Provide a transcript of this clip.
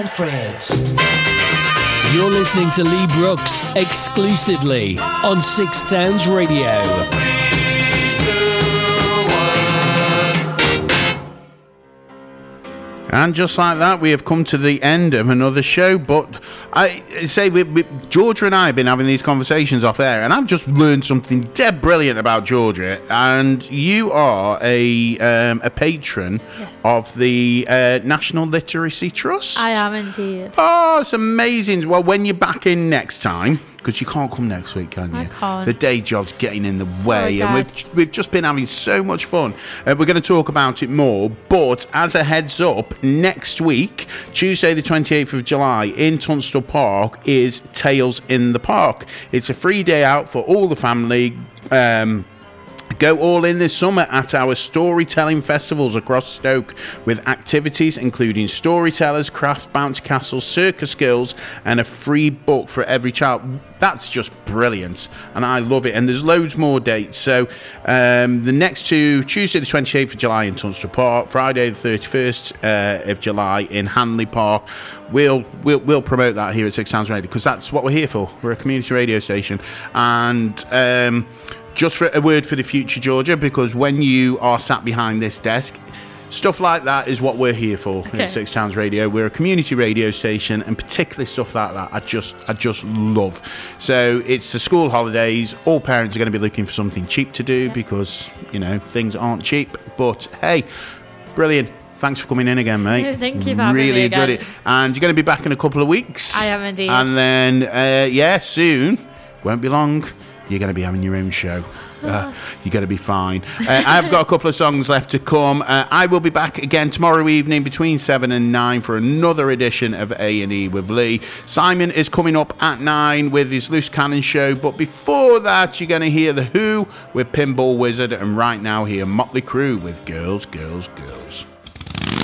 Friends. You're listening to Lee Brooks exclusively on Six Towns Radio. And just like that, we have come to the end of another show. But I say, Georgia and I have been having these conversations off air, and I've just learned something dead brilliant about Georgia. And you are a patron of the National Literacy Trust. I am indeed. Oh, it's amazing. Well, when you're back in next time, because you can't come next week, can you? I can't. The day job's getting in the way, Sorry, and we've just been having so much fun. We're going to talk about it more, but as a heads up, next week, Tuesday the 28th of July, in Tunstall Park, is Tales in the Park. It's a free day out for all the family. Go all in this summer at our storytelling festivals across Stoke with activities including storytellers, crafts, bouncy castles, circus skills, and a free book for every child. That's just brilliant, and I love it. And there's loads more dates. So the next two, Tuesday the 28th of July in Tunstall Park, Friday the 31st of July in Hanley Park. We'll promote that here at Six Towns Radio because that's what we're here for. We're a community radio station, and just for a word for the future, Georgia, because when you are sat behind this desk, stuff like that is what we're here for at Six Towns Radio. We're a community radio station, and particularly stuff like that I just love. So it's the school holidays. All parents are going to be looking for something cheap to do because, you know, things aren't cheap. But hey, brilliant. Thanks for coming in again, mate. No, thank you for having me Really enjoyed again. it. And you're going to be back in a couple of weeks. I am indeed. And then, soon, won't be long, you're going to be having your own show. You're going to be fine. I've got a couple of songs left to come. I will be back again tomorrow evening between 7 and 9 for another edition of A&E with Lee. Simon is coming up at 9 with his Loose Cannon show. But before that, you're going to hear The Who with Pinball Wizard. And right now, hear Motley Crue with Girls, Girls, Girls.